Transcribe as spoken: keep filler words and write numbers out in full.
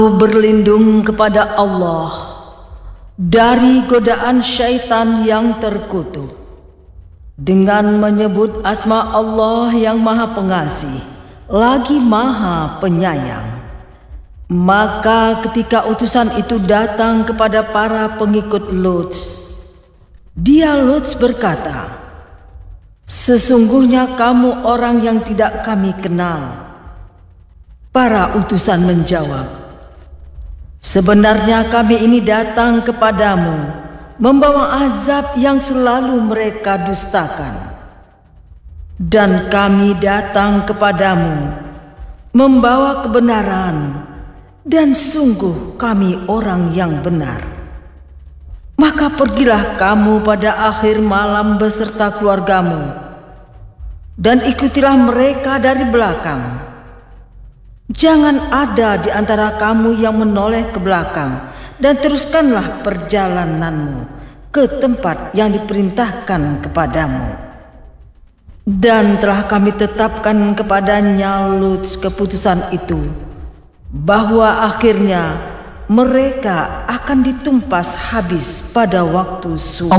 Berlindung kepada Allah dari godaan syaitan yang terkutuk dengan menyebut asma Allah yang Maha Pengasih lagi Maha Penyayang. Maka ketika utusan itu datang kepada para pengikut Lut, dia Lut berkata, "Sesungguhnya kamu orang yang tidak kami kenal." Para utusan menjawab, "Sebenarnya kami ini datang kepadamu membawa azab yang selalu mereka dustakan. Dan kami datang kepadamu membawa kebenaran, dan sungguh kami orang yang benar. Maka pergilah kamu pada akhir malam beserta keluargamu, dan ikutilah mereka dari belakang. Jangan ada di antara kamu yang menoleh ke belakang, dan teruskanlah perjalananmu ke tempat yang diperintahkan kepadamu. Dan telah kami tetapkan kepadanya Lut keputusan itu, bahwa akhirnya mereka akan ditumpas habis pada waktu subuh."